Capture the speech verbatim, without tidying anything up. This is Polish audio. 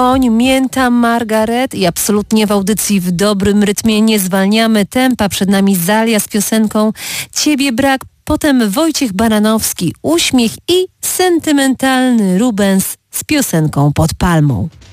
Oń, Mięta, Margaret i absolutnie w audycji w dobrym rytmie nie zwalniamy tempa. Przed nami Zalia z piosenką Ciebie brak, potem Wojciech Baranowski, Uśmiech i sentymentalny Rubens z piosenką Pod palmą.